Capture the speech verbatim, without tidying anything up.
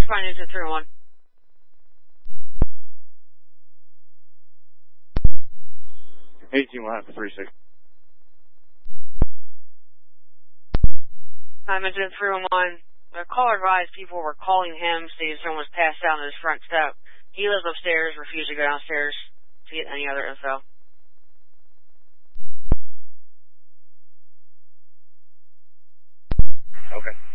Fine, is it three one? eighteen will have three six. I'm in three one one. The caller advised people were calling him, saying someone was passed out on his front step. He lives upstairs, refused to go downstairs to get any other info. Okay.